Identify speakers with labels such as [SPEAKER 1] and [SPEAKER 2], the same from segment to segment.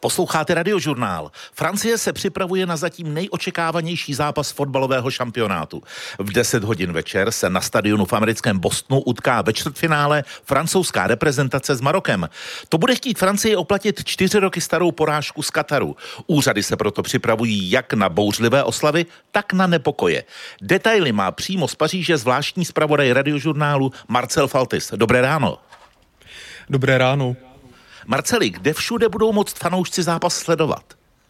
[SPEAKER 1] Posloucháte Radiožurnál. Francie se připravuje na zatím nejočekávanější zápas fotbalového šampionátu. V 10 hodin večer se na stadionu v americkém Bostonu utká ve čtvrtfinále francouzská reprezentace s Marokem. To bude chtít Francii oplatit 4 roky starou porážku z Kataru. Úřady se proto připravují jak na bouřlivé oslavy, tak na nepokoje. Detaily má přímo z Paříže zvláštní zpravodaj Radiožurnálu Marcel Faltis. Dobré ráno.
[SPEAKER 2] Dobré ráno.
[SPEAKER 1] Marceli, kde všude budou moct fanoušci zápas sledovat?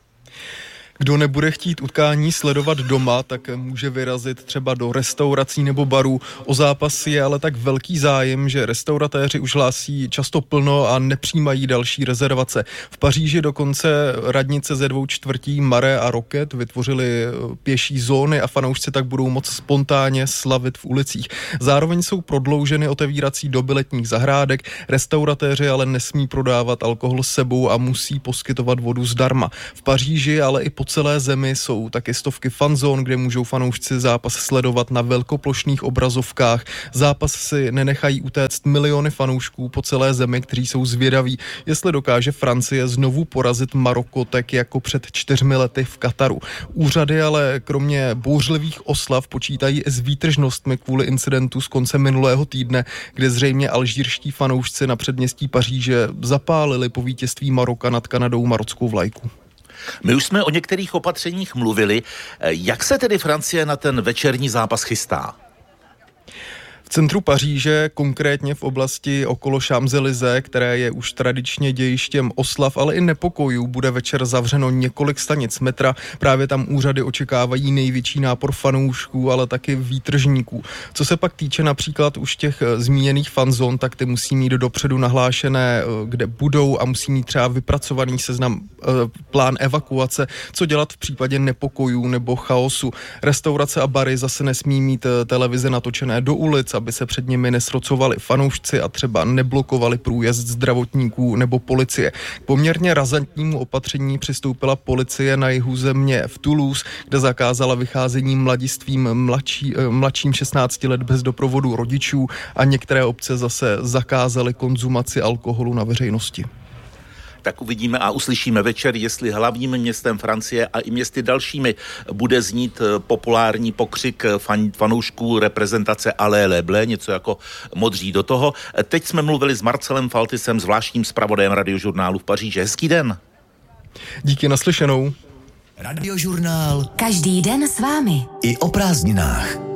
[SPEAKER 2] Kdo nebude chtít utkání sledovat doma, tak může vyrazit třeba do restaurací nebo barů. O zápas je ale tak velký zájem, že restauratéři už hlásí často plno a nepřijímají další rezervace. V Paříži dokonce radnice ze 2 čtvrtí Marais a Roquette vytvořili pěší zóny a fanoušci tak budou moct spontánně slavit v ulicích. Zároveň jsou prodlouženy otevírací doby letních zahrádek. Restauratéři ale nesmí prodávat alkohol s sebou a musí poskytovat vodu zdarma. V Paříži, ale i po celé zemi jsou taky stovky fanzón, kde můžou fanoušci zápas sledovat na velkoplošných obrazovkách. Zápas si nenechají utéct miliony fanoušků po celé zemi, kteří jsou zvědaví, jestli dokáže Francie znovu porazit Maroko tak jako před 4 lety v Kataru. Úřady ale kromě bouřlivých oslav počítají i s výtržnostmi kvůli incidentu z konce minulého týdne, kde zřejmě alžírští fanoušci na předměstí Paříže zapálili po vítězství Maroka nad Kanadou marockou vlajku.
[SPEAKER 1] My už jsme o některých opatřeních mluvili. Jak se tedy Francie na ten večerní zápas chystá?
[SPEAKER 2] V centru Paříže, konkrétně v oblasti okolo Champs-Élysées, které je už tradičně dějištěm oslav, ale i nepokojů, bude večer zavřeno několik stanic metra. Právě tam úřady očekávají největší nápor fanoušků, ale taky výtržníků. Co se pak týče například už těch zmíněných fanzón, tak ty musí mít dopředu nahlášené, kde budou a musí mít třeba vypracovaný seznam, plán evakuace, co dělat v případě nepokojů nebo chaosu. Restaurace a bary zase nesmí mít televize natočené do ulic, aby se před nimi nesrocovali fanoušci a třeba neblokovali průjezd zdravotníků nebo policie. K poměrně razantnímu opatření přistoupila policie na jihu země v Toulouse, kde zakázala vycházení mladistvím mladším 16 let bez doprovodu rodičů a některé obce zase zakázaly konzumaci alkoholu na veřejnosti.
[SPEAKER 1] Tak uvidíme a uslyšíme večer, jestli hlavním městem Francie a i městy dalšími bude znít populární pokřik fanoušků reprezentace Allez les Bleus, něco jako modří do toho. Teď jsme mluvili s Marcelem Faltisem, zvláštním zpravodajem Radiožurnálu v Paříži. Hezký den.
[SPEAKER 2] Díky, naslyšenou.
[SPEAKER 3] Radiožurnál.
[SPEAKER 4] Každý den s vámi.
[SPEAKER 3] I o prázdninách.